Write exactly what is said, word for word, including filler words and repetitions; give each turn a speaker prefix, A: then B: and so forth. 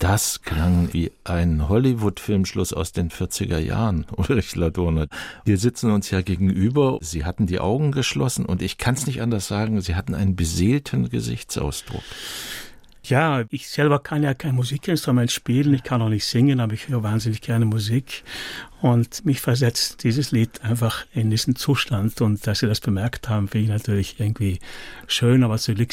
A: Das klang wie ein Hollywood-Filmschluss aus den vierziger Jahren, Ulrich Ladurner. Wir sitzen uns ja gegenüber. Sie hatten die Augen geschlossen und ich kann es nicht anders sagen, Sie hatten einen beseelten Gesichtsausdruck.
B: Ja, ich selber kann ja kein Musikinstrument spielen, ich kann auch nicht singen, aber ich höre wahnsinnig gerne Musik und mich versetzt dieses Lied einfach in diesen Zustand und dass Sie das bemerkt haben, finde ich natürlich irgendwie schön, aber zugleich